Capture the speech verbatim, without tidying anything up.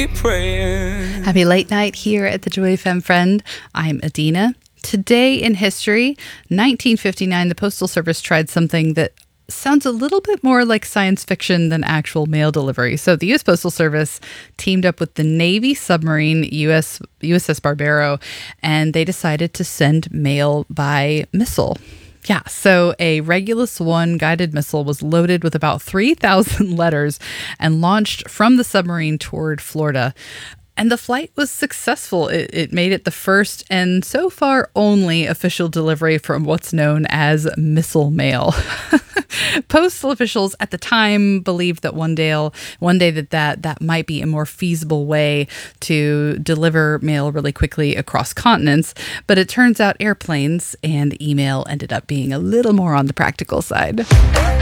be praying. Happy late night here at the Joy F M Friend. I'm Adina. Today in history, nineteen fifty-nine, the Postal Service tried something that sounds a little bit more like science fiction than actual mail delivery. So the U S Postal Service teamed up with the Navy submarine U S U S S Barbaro, and they decided to send mail by missile. Yeah, so a Regulus one guided missile was loaded with about three thousand letters and launched from the submarine toward Florida. And the flight was successful. It, it made it the first and so far only official delivery from what's known as missile mail. Postal officials at the time believed that one day, one day that, that that might be a more feasible way to deliver mail really quickly across continents. But it turns out airplanes and email ended up being a little more on the practical side.